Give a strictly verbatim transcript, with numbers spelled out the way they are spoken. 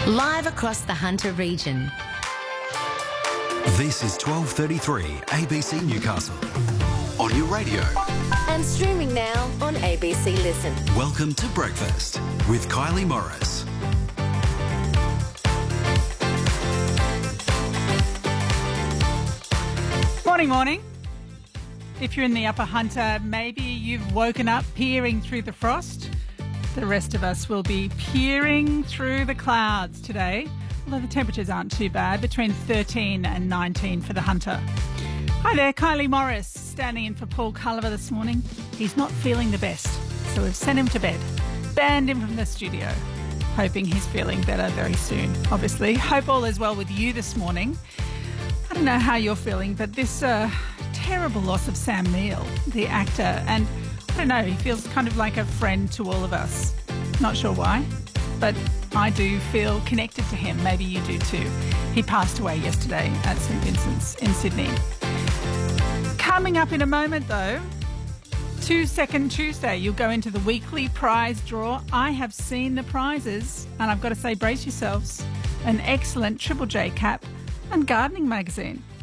Live across the Hunter region. This is twelve thirty-three A B C Newcastle. On your radio. And streaming now on A B C Listen. Welcome to Breakfast with Kylie Morris. Morning, morning. If you're in the Upper Hunter, maybe you've woken up peering through the frost. The rest of us will be peering through the clouds today, although the temperatures aren't too bad, between thirteen and nineteen for the Hunter. Hi there, Kylie Morris, standing in for Paul Culliver this morning. He's not feeling the best, so we've sent him to bed, banned him from the studio, hoping he's feeling better very soon, obviously. Hope all is well with you this morning. I don't know how you're feeling, but this uh, terrible loss of Sam Neill, the actor, and I don't know, he feels kind of like a friend to all of us. Not sure why, but I do feel connected to him. Maybe you do too. He passed away yesterday at St Vincent's in Sydney. Coming up in a moment though, Two Second Tuesday, you'll go into the weekly prize draw. I have seen the prizes and I've got to say, brace yourselves. An excellent Triple J cap and gardening magazine.